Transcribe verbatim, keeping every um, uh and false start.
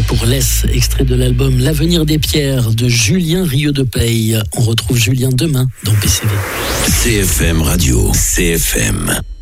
pour Laisse, extrait de l'album L'avenir des pierres de Julien Rieux de Peille. On retrouve Julien demain dans P C V. C F M Radio, C F M.